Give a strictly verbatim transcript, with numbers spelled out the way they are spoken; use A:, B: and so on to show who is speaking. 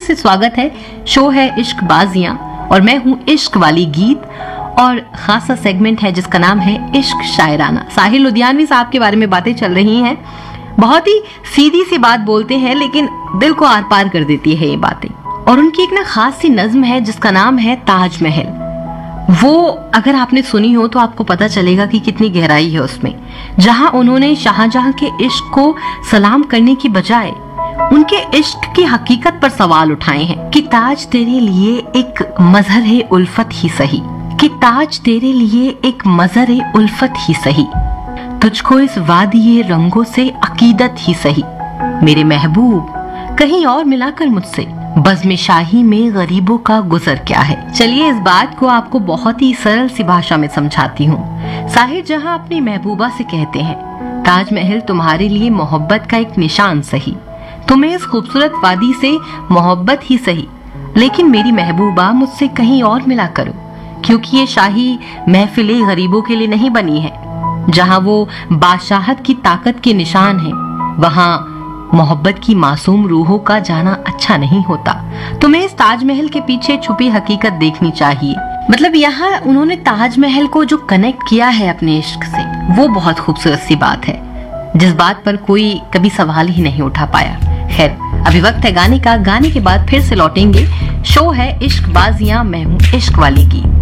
A: से स्वागत है। शो है इश्क बाजियां और मैं हूँ इश्क वाली गीत और खासा सेगमेंट है जिसका नाम है इश्क शायराना। साहिर लुधियानवी साहब के बारे में बातें चल रही हैं। बहुत ही सीधी सी बात बोलते हैं लेकिन दिल को आर पार कर देती है ये बातें। और उनकी एक ना खास सी नज्म है जिसका नाम है ताजमहल। वो अगर आपने सुनी हो तो आपको पता चलेगा कि कितनी गहराई है उसमें। जहां उन्होंने शाहजहां के इश्क को सलाम करने की बजाय उनके इश्क की हकीकत पर सवाल उठाए हैं कि ताज तेरे लिए एक मजहर है उल्फत ही सही, कि ताज तेरे लिए एक मजहर है उल्फत ही सही, तुझको इस वादिये रंगों से अकीदत ही सही, मेरे महबूब कहीं और मिलाकर मुझसे बज़्म शाही में गरीबों का गुजर क्या है। चलिए इस बात को आपको बहुत ही सरल सी भाषा में समझाती हूँ। साहिर जहां अपनी महबूबा से कहते हैं, ताजमहल तुम्हारे लिए मोहब्बत का एक निशान सही, तुम्हें इस खूबसूरत वादी से मोहब्बत ही सही, लेकिन मेरी महबूबा मुझसे कहीं और मिला करो, क्योंकि ये शाही महफिले गरीबों के लिए नहीं बनी है। जहां वो बादशाहत की ताकत के निशान है वहां मोहब्बत की मासूम रूहों का जाना अच्छा नहीं होता। तुम्हें इस ताजमहल के पीछे छुपी हकीकत देखनी चाहिए। मतलब यहाँ उन्होंने ताजमहल को जो कनेक्ट किया है अपने इश्क से, वो बहुत खूबसूरत सी बात है जिस बात पर कोई कभी सवाल ही नहीं उठा पाया। खैर अभी वक्त है गाने का, गाने के बाद फिर से लौटेंगे। शो है इश्क बाजियां, मैं हूँ इश्क वाली की।